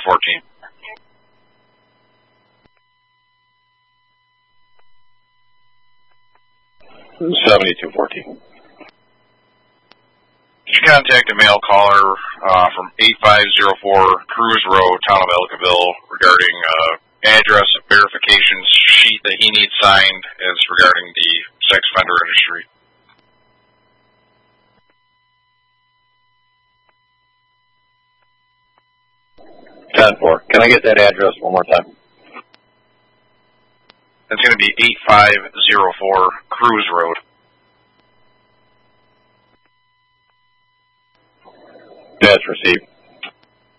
7214. You contact a mail caller from 8504 Cruz Road, Town of Ellicottville, regarding address verification sheet that he needs signed as regarding the sex offender registry. 10-4. Can I get that address one more time? That's going to be 8504 Cruz Road. That's received.